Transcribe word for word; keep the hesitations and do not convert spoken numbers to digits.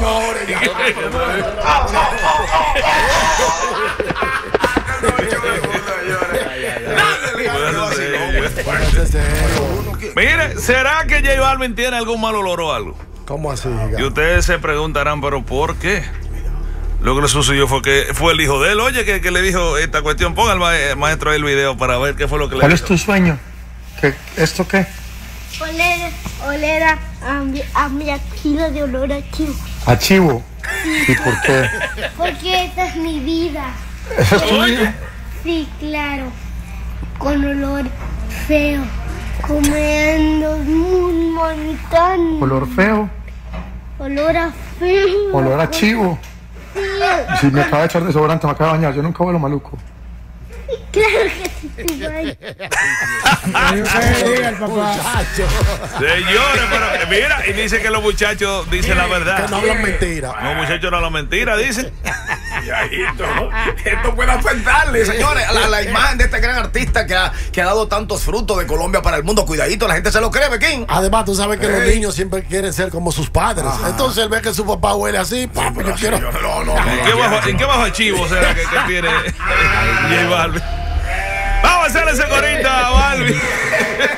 colores. Ya. Mire, ¿será que J Balvin tiene algún mal olor o algo? ¿Cómo así, Y ustedes se preguntarán, ¿pero por qué? Lo que le sucedió fue que fue el hijo de él, oye, que, que le dijo esta cuestión. Ponga al ma maestro el video para ver qué fue lo que le dijo. ¿Cuál es tu sueño? ¿Qué, ¿Esto qué? Oler, oler a, a, mi, a mi axila de olor a chivo. ¿A chivo? ¿Y por qué? Porque esta es mi vida. ¿Esa es tu vida? Sí, claro. Con olor feo. Comiendo un montón. ¿Olor feo? Olor a feo. ¿Olor a chivo? Sí. Y si me acaba de echar desodorante, me acaba de bañar. Yo nunca vuelo maluco. Claro que sí, sí, güey. Diga el papá. Señores, pero mira, y dice que los muchachos dicen la verdad. Que no hablan mentira. Los muchachos no hablan mentira, dicen. Esto, esto puede afectarle, señores, a la, a la imagen de este gran artista que ha, que ha dado tantos frutos de Colombia para el mundo. Cuidadito, la gente se lo cree, Bequín. Además, tú sabes que Ey. los niños siempre quieren ser como sus padres. Ajá. Entonces él ve que su papá huele así. Papi, yo quiero. No, no, no. ¿En qué bajo, en qué bajo chivo será que, que tiene J Balvin? Vamos a hacer ese corito a Balvin.